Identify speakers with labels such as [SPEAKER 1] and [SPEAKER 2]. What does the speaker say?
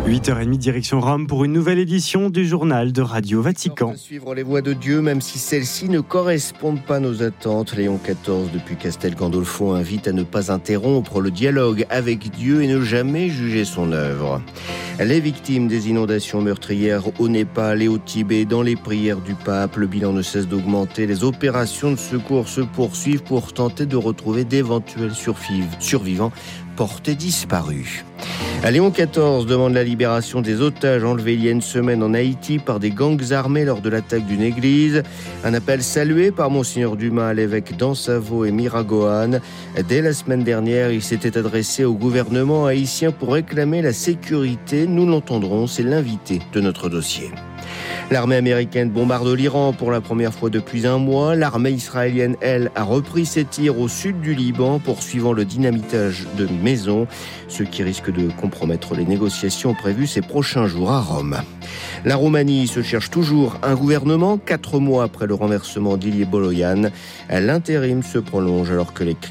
[SPEAKER 1] 8h30, direction Rome pour une nouvelle édition du journal de Radio Vatican.
[SPEAKER 2] Suivre les voies de Dieu, même si celles-ci ne correspondent pas à nos attentes. Léon XIV, depuis Castel Gandolfo, invite à ne pas interrompre le dialogue avec Dieu et ne jamais juger son œuvre. Les victimes des inondations meurtrières au Népal et au Tibet, dans les prières du pape, le bilan ne cesse d'augmenter. Les opérations de secours se poursuivent pour tenter de retrouver d'éventuels survivants portés disparus. Léon XIV demande la libération des otages enlevés il y a une semaine en Haïti par des gangs armés lors de l'attaque d'une église. Un appel salué par Monseigneur Dumas, l'évêque d'Ansavo et Miragoâne. Dès la semaine dernière, il s'était adressé au gouvernement haïtien pour réclamer la sécurité. Nous l'entendrons, c'est l'invité de notre dossier. L'armée américaine bombarde l'Iran pour la première fois depuis un mois. L'armée israélienne, elle, a repris ses tirs au sud du Liban, poursuivant le dynamitage de maisons, ce qui risque de compromettre les négociations prévues ces prochains jours à Rome. La Roumanie se cherche toujours un gouvernement. 4 mois après le renversement d'Ilie Boloyan, l'intérim se prolonge alors que les